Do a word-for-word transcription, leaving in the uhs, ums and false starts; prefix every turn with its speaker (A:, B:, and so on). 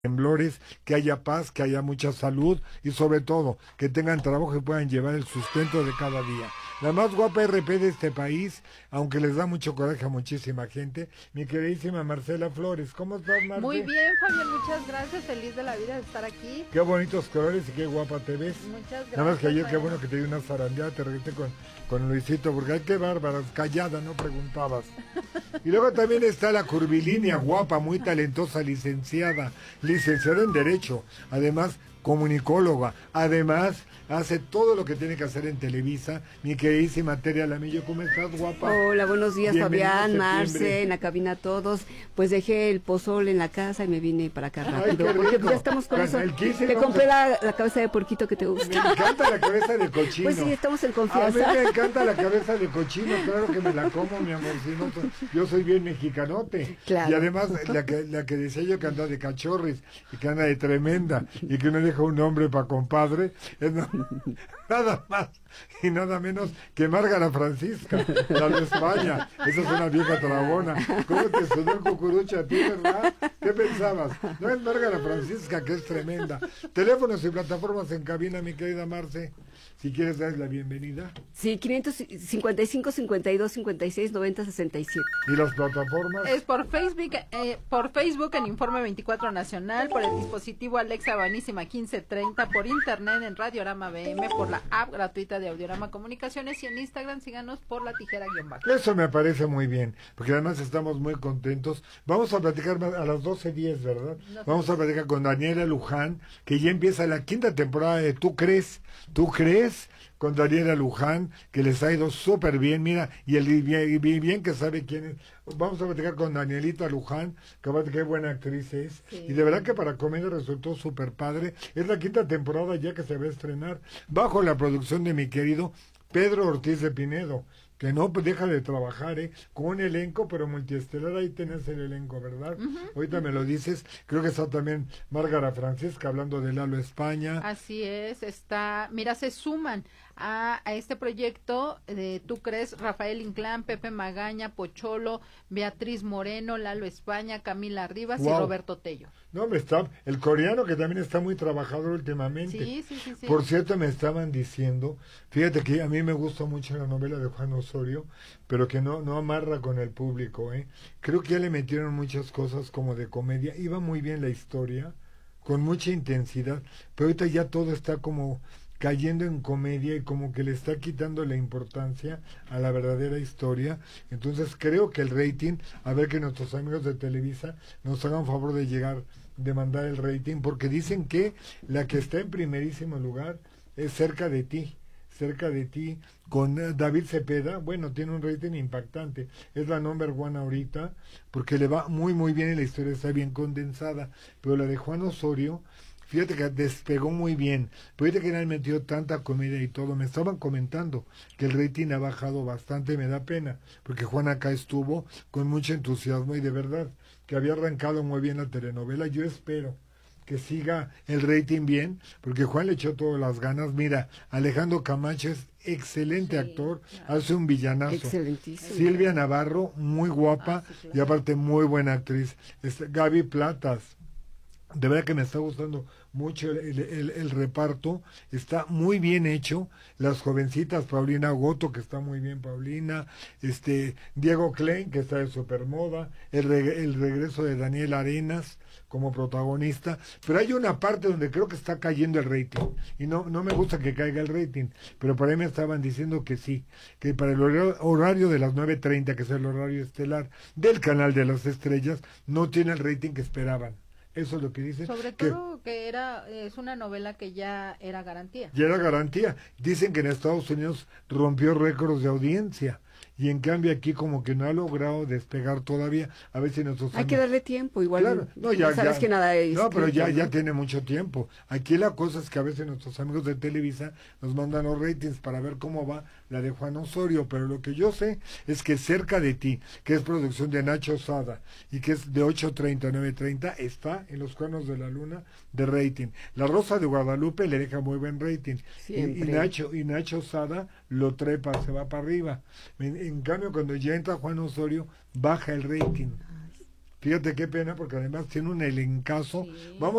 A: temblores, que haya paz, que haya mucha salud y sobre todo que tengan trabajo y puedan llevar el sustento de cada día. La más guapa R P de este país, aunque les da mucho coraje a muchísima gente, mi queridísima Marcela Flores. ¿Cómo estás, Marce?
B: Muy bien, Fabián, muchas gracias, feliz de la vida de estar aquí.
A: Qué bonitos colores y qué guapa te ves.
B: Muchas gracias.
A: Nada más que ayer, qué
B: Fabián.
A: bueno que te di una zarandeada, te regresé con, con Luisito, porque ay, qué bárbaras, callada, no preguntabas. Y luego también está la curvilínea, guapa, muy talentosa, licenciada, licenciada en Derecho, además comunicóloga, además hace todo lo que tiene que hacer en Televisa, mi queridísima Tere Alamillo. ¿Cómo estás, guapa?
C: Hola, buenos días,
A: Bienvenida
C: Fabián,
A: a
C: Marce,
A: septiembre.
C: en la cabina todos. Pues dejé el pozole en la casa y me vine para acá
A: Ay,
C: rápido,
A: qué
C: porque
A: rico.
C: ya estamos con
A: Con
C: eso.
A: el quince
C: Te
A: vamos
C: compré
A: a-
C: la, la cabeza de porquito que te
A: Me
C: gusta.
A: encanta la cabeza de cochino.
C: Pues sí, estamos en
A: A mí
C: confianza.
A: me encanta la cabeza de cochino, claro que me la como, mi amorcito. Yo soy bien mexicanote.
C: Claro.
A: Y además, la que, la que decía yo que anda de cachorris y que anda de tremenda y que no deja un nombre para compadre, es no- nada más y nada menos que Márgara Francisca, la de España. Esa es una vieja tragona. ¿Cómo te sonó el cucurucho a ti, verdad? ¿Qué pensabas? No es Márgara Francisca, que es tremenda. Teléfonos y plataformas en cabina, mi querida Marce. Si quieres darles la bienvenida.
C: Sí, quinientos cincuenta y cinco, cincuenta y dos, cincuenta y seis, noventa, sesenta y siete.
A: ¿Y las plataformas?
B: Es por Facebook, eh, por Facebook en Informe veinticuatro Nacional, por el dispositivo Alexa Banísima quince treinta, por internet en Radiorama B M, por la app gratuita de Audiorama Comunicaciones y en Instagram síganos por la tijera guión bajo.
A: Eso me parece muy bien, porque además estamos muy contentos. Vamos a platicar más a las doce diez, ¿verdad? Vamos a platicar con Daniela Luján, que ya empieza la quinta temporada de ¿Tú crees? ¿Tú crees? Con Daniela Luján, que les ha ido súper bien, mira, y el bien, bien que sabe quién es. Vamos a platicar con Danielita Luján, que va- qué buena actriz es,
B: Sí.
A: y de verdad que para comedia resultó súper padre. Es la quinta temporada ya que se va a estrenar, bajo la producción de mi querido Pedro Ortiz de Pinedo, que no pues, deja de trabajar, ¿eh? Con un elenco, pero multiestelar, ahí tenés el elenco, ¿verdad? Ahorita me lo dices, creo que está también Márgara Francisca, hablando de Lalo España.
B: Así es, está, mira, se suman a, a este proyecto de Tú crees, Rafael Inclán, Pepe Magaña, Pocholo, Beatriz Moreno, Lalo España, Camila Rivas y
A: Wow.
B: Roberto Tello.
A: No, me está, el coreano que también está muy trabajador últimamente.
B: Sí, sí, sí, sí.
A: Por cierto, me estaban diciendo, fíjate que a mí me gusta mucho la novela de Juan Osorio, pero que no, no amarra con el público, ¿eh? Creo que ya le metieron muchas cosas como de comedia, iba muy bien la historia, con mucha intensidad, pero ahorita ya todo está como cayendo en comedia y como que le está quitando la importancia a la verdadera historia. Entonces creo que el rating, a ver que nuestros amigos de Televisa nos hagan favor de llegar, de mandar el rating, porque dicen que la que está en primerísimo lugar es Cerca de ti, Cerca de ti, con eh, David Cepeda. Bueno, tiene un rating impactante, es la number one ahorita, porque le va muy muy bien y la historia está bien condensada, pero la de Juan Osorio, fíjate que despegó muy bien, pero ahorita que le han metido tanta comedia y todo, me estaban comentando que el rating ha bajado bastante, me da pena, porque Juan acá estuvo con mucho entusiasmo y de verdad que había arrancado muy bien la telenovela. Yo espero que siga el rating bien, porque Juan le echó todas las ganas. Mira, Alejandro Camacho es excelente
B: Sí,
A: actor,
B: claro.
A: hace un villanazo.
C: Excelentísimo.
A: Silvia Navarro, muy guapa,
B: Ah, sí, claro.
A: y aparte muy buena actriz. Este, Gaby Platas, de verdad que me está gustando mucho el, el, el, el reparto, está muy bien hecho, las jovencitas, Paulina Goto, que está muy bien, Paulina, este, Diego Klein, que está de supermoda, el, re, el regreso de Daniel Arenas como protagonista, pero hay una parte donde creo que está cayendo el rating, y no, no me gusta que caiga el rating, pero por ahí me estaban diciendo que sí, que para el horario, horario de las nueve treinta, que es el horario estelar del canal de las estrellas, no tiene el rating que esperaban. Eso es lo que dicen.
B: Sobre
A: que
B: todo que era, es una novela que ya era garantía.
A: ya era garantía. Dicen que en Estados Unidos rompió récords de audiencia. Y en cambio aquí como que no ha logrado despegar todavía. A ver si nosotros...
C: Hay que darle tiempo, igual.
A: Claro, no, ya,
C: sabes
A: ya-
C: que nada es.
A: no, pero ya,
C: escrito,
A: ya
C: ¿no?
A: tiene mucho tiempo. Aquí la cosa es que a veces nuestros amigos de Televisa nos mandan los ratings para ver cómo va la de Juan Osorio, pero lo que yo sé es que Cerca de ti, que es producción de Nacho Sada y que es de ocho treinta a nueve treinta, está en los Cuernos de la Luna de rating. La Rosa de Guadalupe le deja muy buen rating. Y, y
C: Siempre.
A: Nacho y Nacho Sada lo trepa, se va para arriba. En, en cambio, cuando ya entra Juan Osorio, baja el rating. Fíjate qué pena, porque además tiene un elencazo.
B: Sí.
A: Vamos